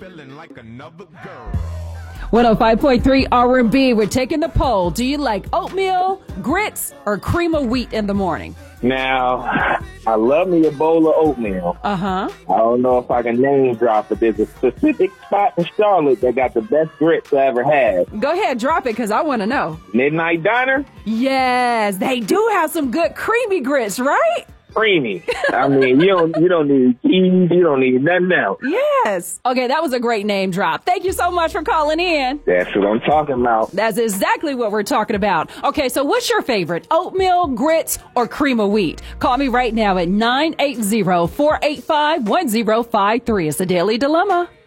105.3 R&B, we're taking the poll. Do you like oatmeal, grits, or cream of wheat in the morning? Now, I love me a bowl of oatmeal. Uh-huh. I don't know if I can name drop, but there's a specific spot in Charlotte that got the best grits I ever had. Go ahead, drop it, because I want to know. Midnight Diner? Yes, they do have some good creamy grits, right? Creamy. I mean, you don't need cheese. You don't need nothing else. Yes. Okay, that was a great name drop. Thank you so much for calling in. That's what I'm talking about. That's exactly what we're talking about. Okay, so what's your favorite? Oatmeal, grits, or cream of wheat? Call me right now at 980-485-1053. It's the Daily Dilemma.